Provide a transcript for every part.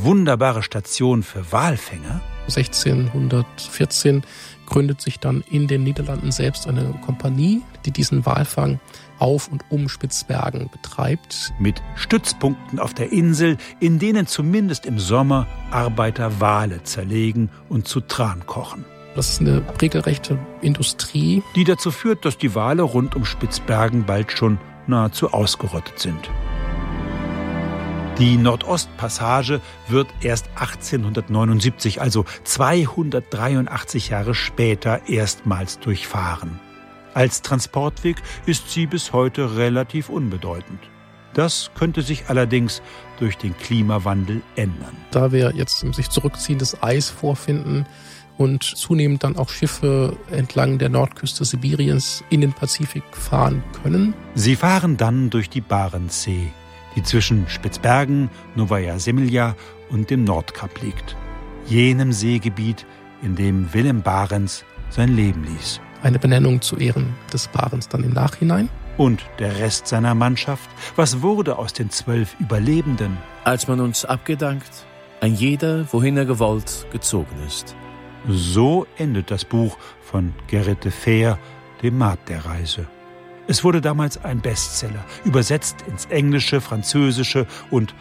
wunderbare Station für Walfänger. 1614 gründet sich dann in den Niederlanden selbst eine Kompanie, die diesen Walfang auf und um Spitzbergen betreibt. Mit Stützpunkten auf der Insel, in denen zumindest im Sommer Arbeiter Wale zerlegen und zu Tran kochen. Das ist eine regelrechte Industrie, die dazu führt, dass die Wale rund um Spitzbergen bald schon nahezu ausgerottet sind. Die Nordostpassage wird erst 1879, also 283 Jahre später, erstmals durchfahren. Als Transportweg ist sie bis heute relativ unbedeutend. Das könnte sich allerdings durch den Klimawandel ändern. Da wir jetzt sich zurückziehendes Eis vorfinden und zunehmend dann auch Schiffe entlang der Nordküste Sibiriens in den Pazifik fahren können. Sie fahren dann durch die Barentssee, die zwischen Spitzbergen, Novaja Zemlja und dem Nordkap liegt. Jenem Seegebiet, in dem Willem Barents sein Leben ließ. Eine Benennung zu Ehren des Barents dann im Nachhinein. Und der Rest seiner Mannschaft? Was wurde aus den 12 Überlebenden? Als man uns abgedankt, ein jeder, wohin er gewollt, gezogen ist. So endet das Buch von Gerrit de Veer, dem Maat der Reise. Es wurde damals ein Bestseller, übersetzt ins Englische, Französische und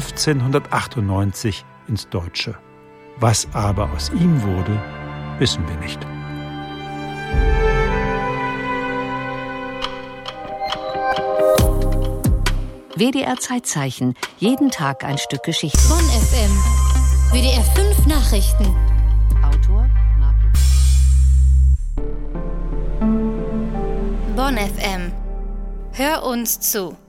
1598 ins Deutsche. Was aber aus ihm wurde, wissen wir nicht. WDR Zeitzeichen. Jeden Tag ein Stück Geschichte. Bonn FM. WDR 5 Nachrichten. Autor Bonn FM. Hör uns zu.